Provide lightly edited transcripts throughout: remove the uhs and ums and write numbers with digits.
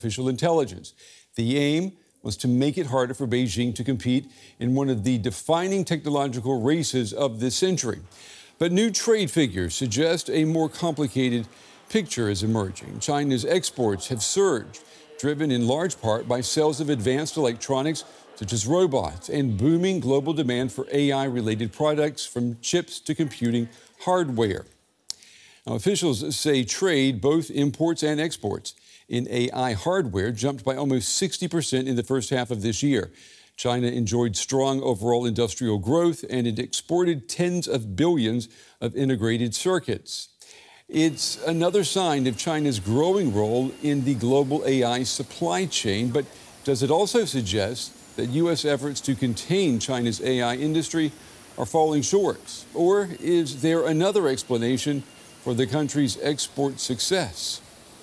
artificial intelligence. The aim was to make it harder for Beijing to compete in one of the defining technological races of this century. But new trade figures suggest a more complicated picture is emerging. China's exports have surged, driven in large part by sales of advanced electronics such as robots and booming global demand for AI-related products, from chips to computing hardware. Now, officials say trade, both imports and exports, in AI hardware jumped by almost 60% in the first half of this year. China enjoyed strong overall industrial growth, and it exported tens of billions of integrated circuits. It's another sign of China's growing role in the global AI supply chain, but does it also suggest that U.S. efforts to contain China's AI industry are falling short? Or is there another explanation for the country's export success?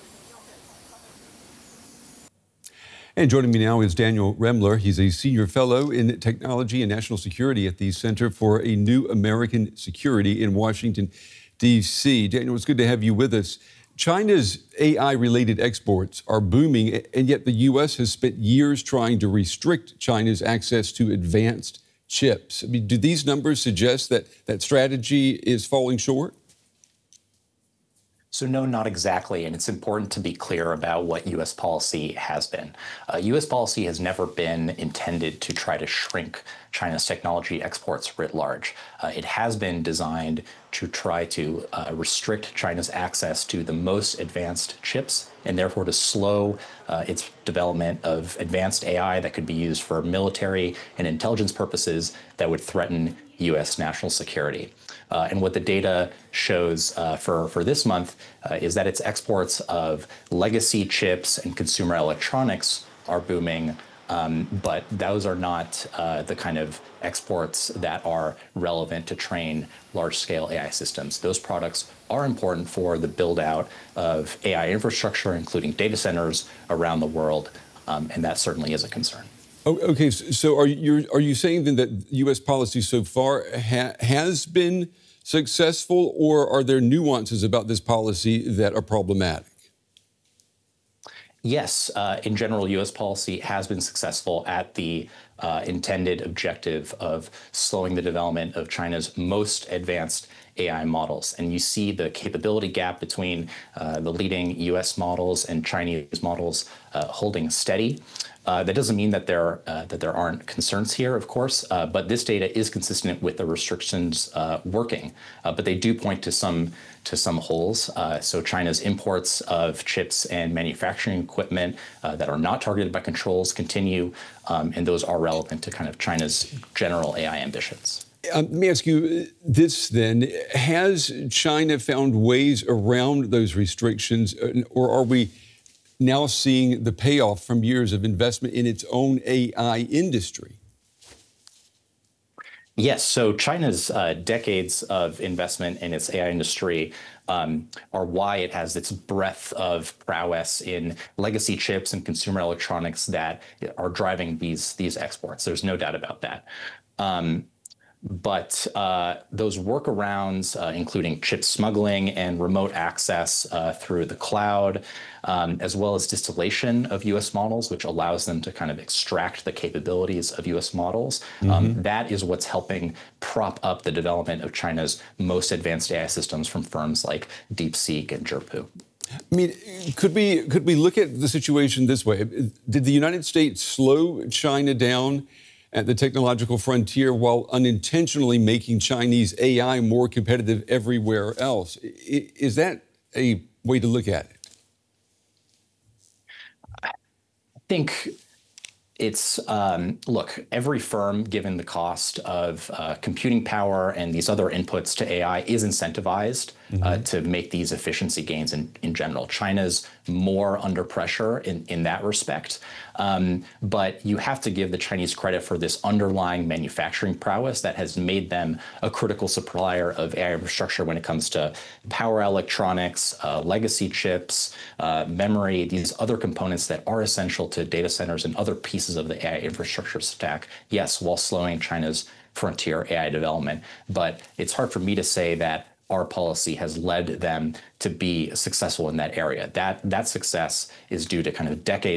And joining me now is Daniel Remler. He's a senior fellow in technology and national security at the Center for a New American Security in Washington, D.C. Daniel, it's good to have you with us. China's AI-related exports are booming, and yet the U.S. has spent years trying to restrict China's access to advanced chips. I mean, do these numbers suggest that that strategy is falling short? So no, not exactly. And it's important to be clear about what U.S. policy has been. U.S. policy has never been intended to try to shrink China's technology exports writ large. It has been designed to try to restrict China's access to the most advanced chips, and therefore to slow its development of advanced AI that could be used for military and intelligence purposes that would threaten U.S. national security. And what the data shows for this month is that its exports of legacy chips and consumer electronics are booming, but those are not the kind of exports that are relevant to train large-scale AI systems. Those products are important for the build-out of AI infrastructure, including data centers around the world, and that certainly is a concern. Okay, so are you saying then that U.S. policy so far has been successful, or are there nuances about this policy that are problematic? Yes, in general, U.S. policy has been successful at the intended objective of slowing the development of China's most advanced AI models. And you see the capability gap between the leading U.S. models and Chinese models holding steady. That doesn't mean that there aren't concerns here, of course, but this data is consistent with the restrictions working. But they do point to some holes. So China's imports of chips and manufacturing equipment that are not targeted by controls continue, and those are relevant to kind of China's general AI ambitions. Let me ask you this then. Has China found ways around those restrictions, or are we now seeing the payoff from years of investment in its own AI industry? Yes, so China's decades of investment in its AI industry are why it has its breadth of prowess in legacy chips and consumer electronics that are driving these exports. There's no doubt about that. But those workarounds, including chip smuggling and remote access through the cloud, as well as distillation of U.S. models, which allows them to kind of extract the capabilities of U.S. models, that is what's helping prop up the development of China's most advanced AI systems from firms like DeepSeek and Zhipu. I mean, could we look at the situation this way? Did the United States slow China down at the technological frontier while unintentionally making Chinese AI more competitive everywhere else? Is that a way to look at it? I think it's, look, every firm, given the cost of computing power and these other inputs to AI, is incentivized to make these efficiency gains in general. China's more under pressure in that respect. But you have to give the Chinese credit for this underlying manufacturing prowess that has made them a critical supplier of AI infrastructure when it comes to power electronics, legacy chips, memory, these other components that are essential to data centers and other pieces of the AI infrastructure stack. Yes, while slowing China's frontier AI development. But it's hard for me to say that our policy has led them to be successful in that area. That success is due to kind of decades